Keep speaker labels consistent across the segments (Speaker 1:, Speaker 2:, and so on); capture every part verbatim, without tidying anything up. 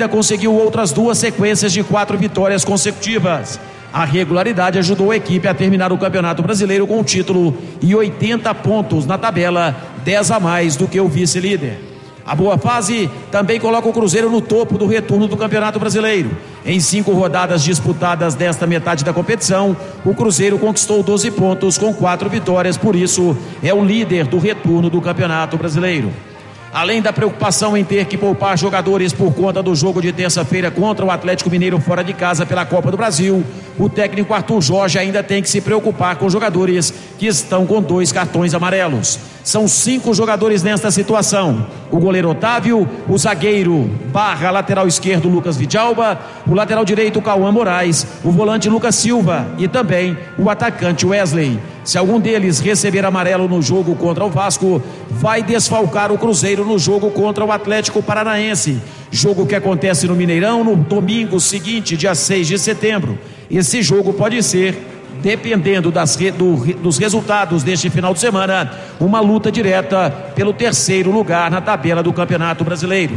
Speaker 1: ainda conseguiu outras duas sequências de quatro vitórias consecutivas. A regularidade ajudou a equipe a terminar o Campeonato Brasileiro com o título e oitenta pontos na tabela, dez a mais do que o vice-líder. A boa fase também coloca o Cruzeiro no topo do retorno do Campeonato Brasileiro. Em cinco rodadas disputadas desta metade da competição, o Cruzeiro conquistou doze pontos com quatro vitórias, por isso é o líder do retorno do Campeonato Brasileiro. Além da preocupação em ter que poupar jogadores por conta do jogo de terça-feira contra o Atlético Mineiro fora de casa pela Copa do Brasil, o técnico Arthur Jorge ainda tem que se preocupar com jogadores que estão com dois cartões amarelos. São cinco jogadores nesta situação: o goleiro Otávio, o zagueiro barra lateral esquerdo Lucas Vidalba, o lateral direito Cauã Moraes, o volante Lucas Silva e também o atacante Wesley. Se algum deles receber amarelo no jogo contra o Vasco, vai desfalcar o Cruzeiro no jogo contra o Atlético Paranaense, jogo que acontece no Mineirão no domingo seguinte, dia seis de setembro. Esse jogo pode ser, dependendo das, do, dos resultados deste final de semana, uma luta direta pelo terceiro lugar na tabela do Campeonato Brasileiro.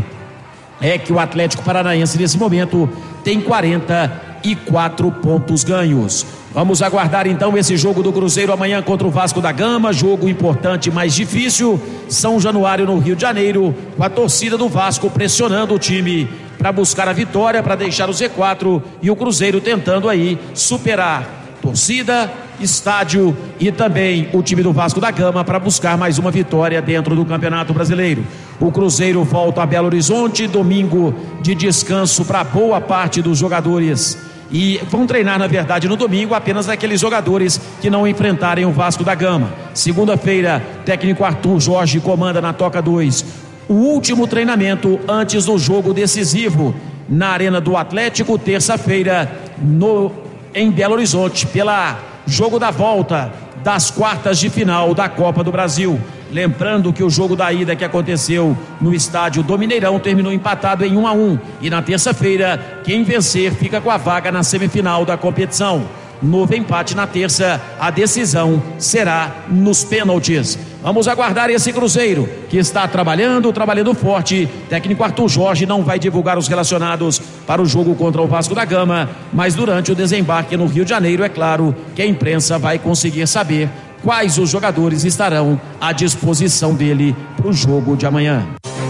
Speaker 1: É que o Atlético Paranaense nesse momento tem quarenta e quatro pontos ganhos. Vamos aguardar então esse jogo do Cruzeiro amanhã contra o Vasco da Gama, jogo importante, mais difícil. São Januário, no Rio de Janeiro, com a torcida do Vasco pressionando o time para buscar a vitória, para deixar o Z quatro, e o Cruzeiro tentando aí superar torcida, estádio e também o time do Vasco da Gama para buscar mais uma vitória dentro do Campeonato Brasileiro. O Cruzeiro volta a Belo Horizonte, domingo de descanso para boa parte dos jogadores, e vão treinar na verdade no domingo apenas aqueles jogadores que não enfrentarem o Vasco da Gama. Segunda-feira, técnico Arthur Jorge comanda na Toca dois o último treinamento antes do jogo decisivo na Arena do Atlético, terça-feira no em Belo Horizonte, pela jogo da volta das quartas de final da Copa do Brasil. Lembrando que o jogo da ida que aconteceu no estádio do Mineirão terminou empatado em um a um, e na terça-feira quem vencer fica com a vaga na semifinal da competição. Novo empate na terça, a decisão será nos pênaltis. Vamos aguardar esse Cruzeiro, que está trabalhando, trabalhando forte. Técnico Arthur Jorge não vai divulgar os relacionados para o jogo contra o Vasco da Gama, mas durante o desembarque no Rio de Janeiro, é claro que a imprensa vai conseguir saber quais os jogadores estarão à disposição dele para o jogo de amanhã.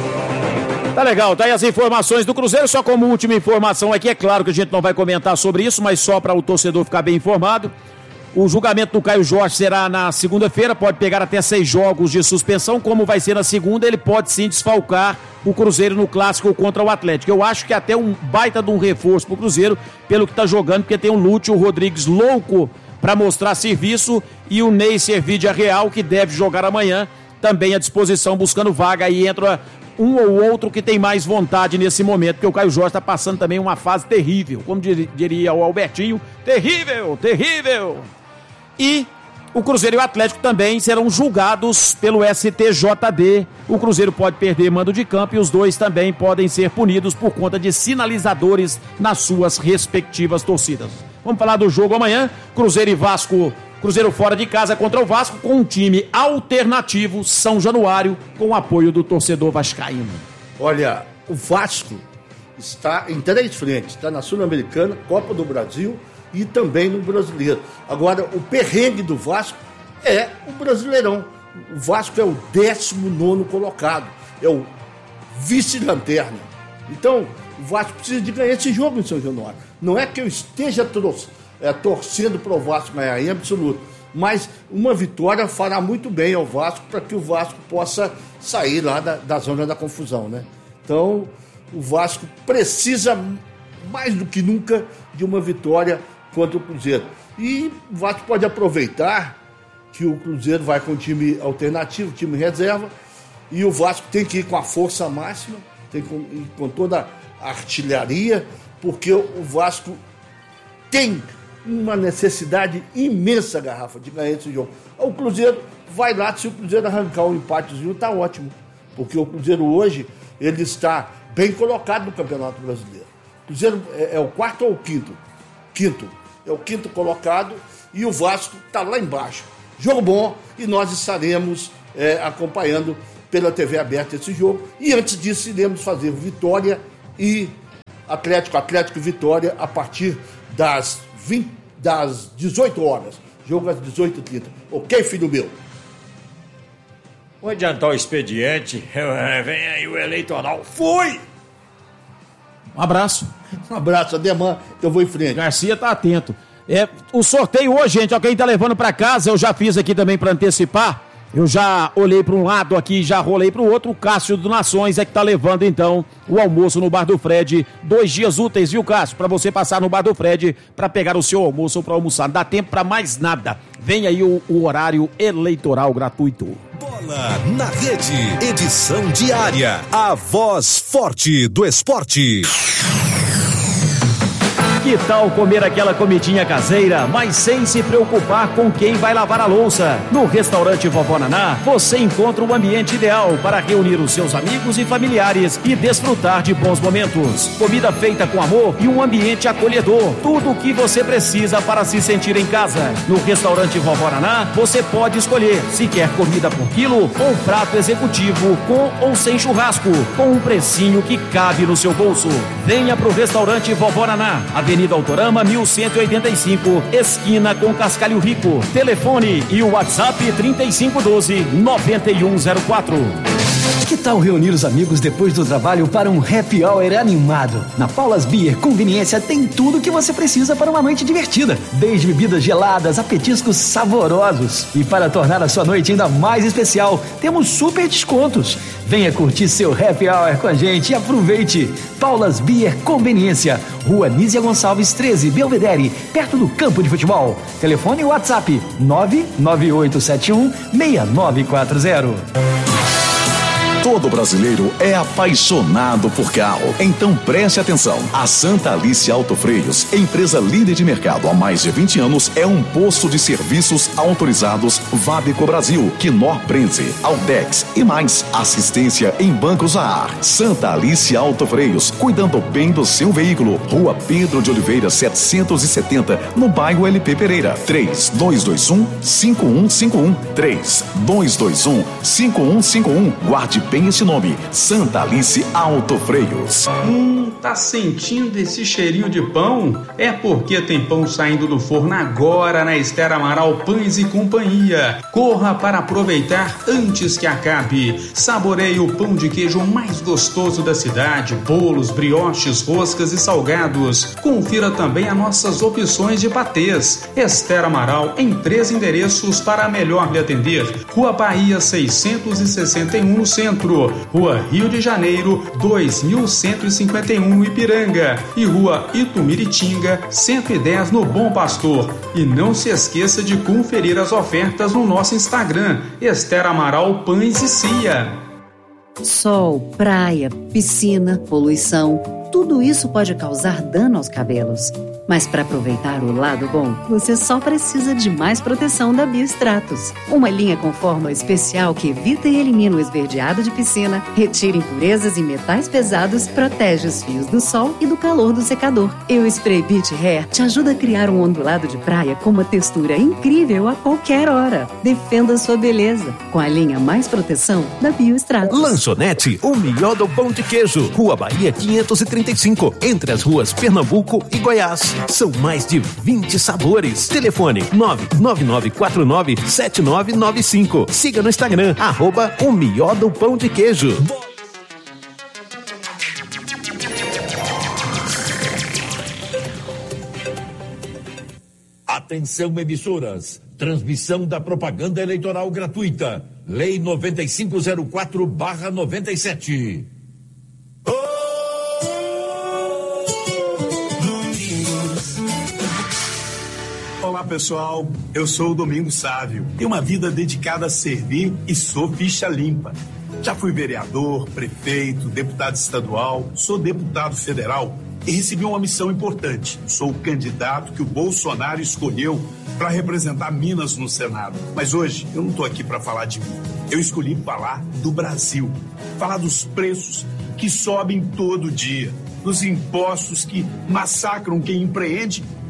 Speaker 1: Tá legal, tá aí as informações do Cruzeiro. Só como última informação aqui, é claro que a gente não vai comentar sobre isso, mas só para o torcedor ficar bem informado: o julgamento do Caio Jorge será na segunda-feira, pode pegar até seis jogos de suspensão. Como vai ser na segunda, ele pode sim desfalcar o Cruzeiro no clássico contra o Atlético. Eu acho que até um baita de um reforço pro Cruzeiro, pelo que tá jogando, porque tem o Lúcio Rodrigues louco para mostrar serviço, e o Ney Servídia Real, que deve jogar amanhã, também à disposição, buscando vaga. Aí entra um ou outro que tem mais vontade nesse momento, porque o Caio Jorge está passando também uma fase terrível, como diria o Albertinho, terrível, terrível. E o Cruzeiro e o Atlético também serão julgados pelo S T J D. O Cruzeiro pode perder mando de campo e os dois também podem ser punidos por conta de sinalizadores nas suas respectivas torcidas. Vamos falar do jogo amanhã, Cruzeiro e Vasco. Cruzeiro fora de casa contra o Vasco, com um time alternativo, São Januário, com o apoio do torcedor vascaíno.
Speaker 2: Olha, o Vasco está em três frentes, está na Sul-Americana, Copa do Brasil e também no Brasileiro. Agora, o perrengue do Vasco é o Brasileirão. O Vasco é o décimo nono colocado, é o vice-lanterna. Então, o Vasco precisa de ganhar esse jogo em São Januário. Não é que eu esteja trouxendo, É, torcendo para o Vasco ganhar em absoluto, mas uma vitória fará muito bem ao Vasco, para que o Vasco possa sair lá da, da zona da confusão, né? Então o Vasco precisa mais do que nunca de uma vitória contra o Cruzeiro, e o Vasco pode aproveitar que o Cruzeiro vai com um time alternativo, time reserva, e o Vasco tem que ir com a força máxima, tem que ir com toda a artilharia, porque o Vasco tem uma necessidade imensa, Garrafa, de ganhar esse jogo. O Cruzeiro vai lá, se o Cruzeiro arrancar um empatezinho, está ótimo, porque o Cruzeiro hoje, ele está bem colocado no Campeonato Brasileiro. O Cruzeiro é, é o quarto ou o quinto? Quinto. É o quinto colocado, e o Vasco está lá embaixo. Jogo bom, e nós estaremos é, acompanhando pela T V aberta esse jogo, e antes disso iremos fazer Vitória e Atlético, Atlético e Vitória, a partir das, vinte, das dezoito horas. Jogo às dezoito e trinta. Ok, filho meu?
Speaker 3: Vou adiantar o expediente. Vem aí o eleitoral. Fui!
Speaker 1: Um abraço.
Speaker 2: Um abraço, Ademar. Eu vou em frente.
Speaker 1: Garcia tá atento. É, o sorteio hoje, gente, ó, quem tá levando pra casa, eu já fiz aqui também pra antecipar. Eu já olhei para um lado aqui, já rolei para o outro. O Cássio do Nações é que tá levando, então, o almoço no Bar do Fred. Dois dias úteis, viu, Cássio? Para você passar no Bar do Fred para pegar o seu almoço ou para almoçar. Não dá tempo para mais nada. Vem aí o, o horário eleitoral gratuito.
Speaker 4: Bola na Rede, edição diária. A voz forte do esporte.
Speaker 1: Que tal comer aquela comidinha caseira, mas sem se preocupar com quem vai lavar a louça? No restaurante Vovó Naná, você encontra o ambiente ideal para reunir os seus amigos e familiares e desfrutar de bons momentos. Comida feita com amor e um ambiente acolhedor. Tudo o que você precisa para se sentir em casa. No restaurante Vovó Naná, você pode escolher se quer comida por quilo ou prato executivo com ou sem churrasco, com um precinho que cabe no seu bolso. Venha pro restaurante Vovó Naná, Avenida Autorama mil cento e oitenta e cinco, esquina com Cascalho Rico. Telefone e o WhatsApp trinta e cinco doze, noventa e um zero quatro.
Speaker 5: Que tal reunir os amigos depois do trabalho para um happy hour animado? Na Paula's Beer Conveniência tem tudo o que você precisa para uma noite divertida. Desde bebidas geladas a petiscos saborosos. E para tornar a sua noite ainda mais especial, temos super descontos. Venha curtir seu happy hour com a gente e aproveite. Paula's Beer Conveniência, Rua Nízia Gonçalves treze, Belvedere, perto do campo de futebol. Telefone e WhatsApp nove nove oito sete um seis nove quatro zero.
Speaker 6: Todo brasileiro é apaixonado por carro. Então preste atenção. A Santa Alice Auto Freios, empresa líder de mercado há mais de vinte anos, é um posto de serviços autorizados Vabico Brasil, Knorr Prenze, Altex e mais. Assistência em bancos a ar. Santa Alice Auto Freios, cuidando bem do seu veículo. Rua Pedro de Oliveira setecentos e setenta, no bairro L P Pereira. três dois dois um cinco um cinco um. três dois dois um cinco um cinco um. Guarde bem esse nome, Santa Alice Auto Freios.
Speaker 7: Hum, tá sentindo esse cheirinho de pão? É porque tem pão saindo do forno agora na Esther Amaral Pães e Companhia. Corra para aproveitar antes que acabe. Saboreie o pão de queijo mais gostoso da cidade, bolos, brioches, roscas e salgados. Confira também as nossas opções de patês. Esther Amaral em três endereços para melhor lhe atender. Rua Bahia seiscentos e sessenta e um no centro. Rua Rio de Janeiro, dois mil cento e cinquenta e um no Ipiranga e Rua Itumiritinga, cento e dez no Bom Pastor. E não se esqueça de conferir as ofertas no nosso Instagram, Esther Amaral Pães e Cia.
Speaker 8: Sol, praia, piscina, poluição, tudo isso pode causar dano aos cabelos. Mas para aproveitar o lado bom, você só precisa de mais proteção da Biostratos. Uma linha com fórmula especial que evita e elimina o esverdeado de piscina, retira impurezas e metais pesados, protege os fios do sol e do calor do secador. E o Spray Beach Hair te ajuda a criar um ondulado de praia com uma textura incrível a qualquer hora. Defenda sua beleza com a linha mais proteção da Biostratos.
Speaker 4: Lanchonete, o melhor do pão de queijo. Rua Bahia quinhentos e trinta e cinco, entre as ruas Pernambuco e Goiás. São mais de vinte sabores. Telefone nove nove nove quatro nove sete nove nove cinco. Siga no Instagram, arroba o melhor do pão de queijo.
Speaker 9: Atenção, emissoras. Transmissão da propaganda eleitoral gratuita. Lei noventa e cinco zero quatro barra noventa e sete.
Speaker 10: Olá pessoal, eu sou o Domingos Sávio, tenho uma vida dedicada a servir e sou ficha limpa. Já fui vereador, prefeito, deputado estadual, sou deputado federal e recebi uma missão importante. Sou o candidato que o Bolsonaro escolheu para representar Minas no Senado. Mas hoje eu não estou aqui para falar de mim, eu escolhi falar do Brasil, falar dos preços que sobem todo dia, dos impostos que massacram quem empreende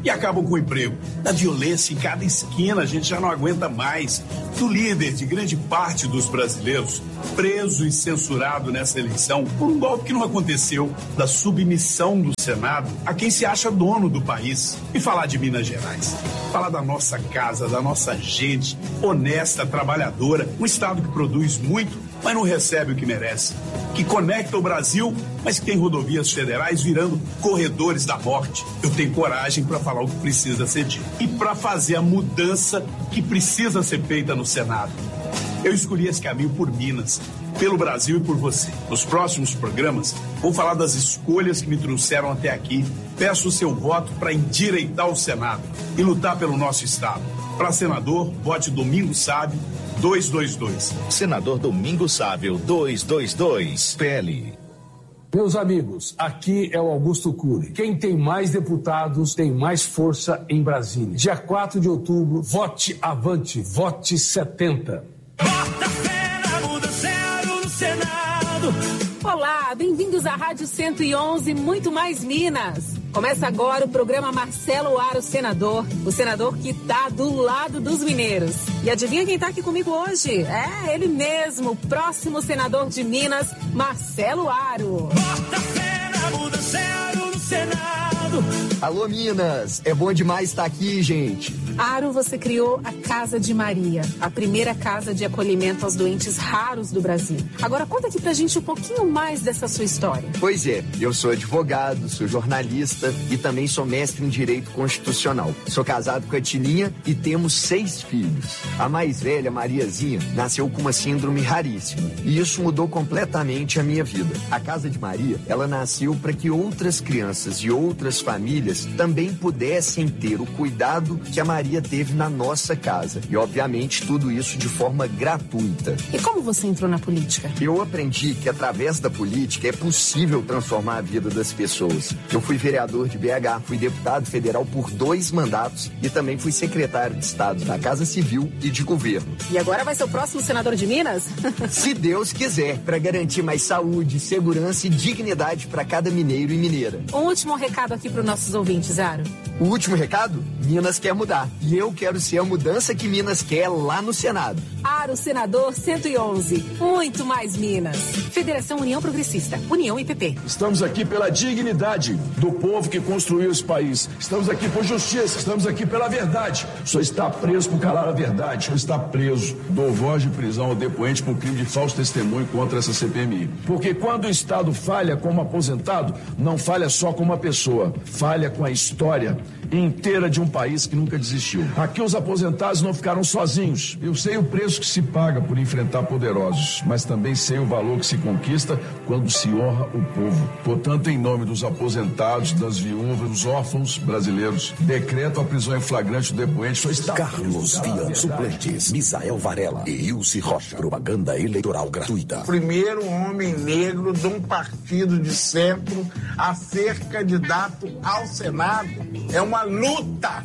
Speaker 10: e acabam com o emprego. Da violência em cada esquina a gente já não aguenta mais. Do líder de grande parte dos brasileiros, preso e censurado nessa eleição por um golpe que não aconteceu, da submissão do Senado a quem se acha dono do país. E falar de Minas Gerais, falar da nossa casa, da nossa gente honesta, trabalhadora, um estado que produz muito, mas não recebe o que merece, que conecta o Brasil, mas que tem rodovias federais virando corredores da morte. Eu tenho coragem para falar o que precisa ser dito e para fazer a mudança que precisa ser feita no Senado. Eu escolhi esse caminho por Minas, pelo Brasil e por você. Nos próximos programas, vou falar das escolhas que me trouxeram até aqui. Peço o seu voto para endireitar o Senado e lutar pelo nosso estado. Para senador, vote Domingos Sávio, dois dois dois.
Speaker 4: Senador Domingos Sávio, dois dois dois. P L.
Speaker 11: Meus amigos, aqui é o Augusto Cury. Quem tem mais deputados tem mais força em Brasília. Dia quatro de outubro, vote avante, vote setenta.
Speaker 12: Quarta-feira, muda zero no Senado.
Speaker 13: Olá, bem-vindos à Rádio cento e onze, muito mais Minas. Começa agora o programa Marcelo Aro, senador. O senador que tá do lado dos mineiros. E adivinha quem tá aqui comigo hoje? É, ele mesmo, o próximo senador de Minas, Marcelo Aro.
Speaker 12: Quarta-feira, muda zero no Senado.
Speaker 14: Alô, Minas! É bom demais estar aqui, gente.
Speaker 13: Aro, você criou a Casa de Maria, a primeira casa de acolhimento aos doentes raros do Brasil. Agora conta aqui pra gente um pouquinho mais dessa sua história.
Speaker 14: Pois é, eu sou advogado, sou jornalista e também sou mestre em Direito Constitucional. Sou casado com a Tilinha e temos seis filhos. A mais velha, Mariazinha, nasceu com uma síndrome raríssima e isso mudou completamente a minha vida. A Casa de Maria, ela nasceu para que outras crianças e outras famílias também pudessem ter o cuidado que a Maria teve na nossa casa. E, obviamente, tudo isso de forma gratuita.
Speaker 13: E como você entrou na política?
Speaker 14: Eu aprendi que, através da política, é possível transformar a vida das pessoas. Eu fui vereador de B H, fui deputado federal por dois mandatos e também fui secretário de Estado da Casa Civil e de Governo.
Speaker 13: E agora vai ser o próximo senador de Minas?
Speaker 14: Se Deus quiser, para garantir mais saúde, segurança e dignidade para cada mineiro e mineira.
Speaker 13: Um último recado aqui para os nossos ouvintes, Aro.
Speaker 14: O último recado? Minas quer mudar. E eu quero ser a mudança que Minas quer lá no Senado.
Speaker 13: Aro, senador cento e onze. Muito mais Minas. Federação União Progressista. União I P P.
Speaker 15: Estamos aqui pela dignidade do povo que construiu esse país. Estamos aqui por justiça. Estamos aqui pela verdade. O senhor está preso por calar a verdade. O senhor está preso. Dou voz de prisão ao depoente por crime de falso testemunho contra essa C P M I. Porque quando o Estado falha como aposentado, não falha só com uma pessoa. Falha com a história inteira de um país que nunca desistiu. Aqui os aposentados não ficaram sozinhos. Eu sei o preço que se paga por enfrentar poderosos, mas também sei o valor que se conquista quando se honra o povo. Portanto, em nome dos aposentados, das viúvas, dos órfãos brasileiros, decreto a prisão em flagrante do depoente. Só está
Speaker 4: Carlos Vian, suplentes, Misael Varela e Ilse Rocha. Propaganda eleitoral gratuita.
Speaker 16: Primeiro homem negro de um partido de centro a ser candidato ao Senado. É uma luta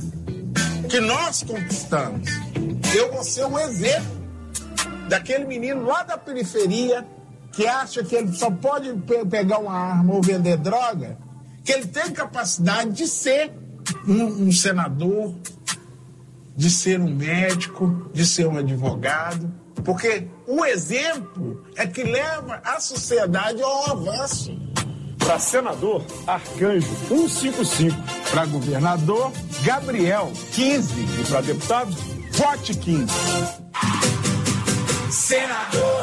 Speaker 16: que nós conquistamos. Eu vou ser um exemplo daquele menino lá da periferia que acha que ele só pode pe- pegar uma arma ou vender droga, que ele tem capacidade de ser um, um senador, de ser um médico, de ser um advogado, porque o exemplo é que leva a sociedade ao avanço.
Speaker 10: Para senador, Arcanjo cento e cinquenta e cinco. Para governador, Gabriel quinze. E para deputado, vote quinze.
Speaker 12: Senador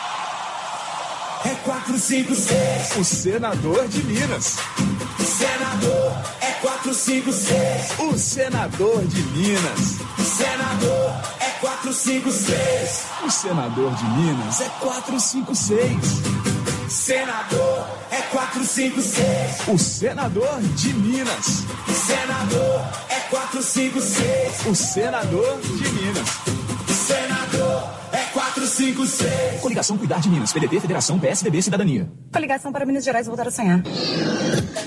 Speaker 12: é quatrocentos e cinquenta e seis.
Speaker 10: O senador de Minas.
Speaker 12: Senador é quatrocentos e cinquenta e seis.
Speaker 10: O senador de Minas.
Speaker 12: Senador é quatrocentos e cinquenta e seis.
Speaker 10: O senador de Minas é quatrocentos e cinquenta e seis.
Speaker 12: Senador é quatrocentos e cinquenta e seis.
Speaker 10: O senador de Minas.
Speaker 12: Senador é quatrocentos e cinquenta e seis.
Speaker 10: O senador de Minas.
Speaker 12: Senador é quatrocentos e cinquenta e seis.
Speaker 5: Coligação Cuidar de Minas, P D T, Federação, P S D B, Cidadania.
Speaker 17: Coligação para Minas Gerais voltar a sonhar.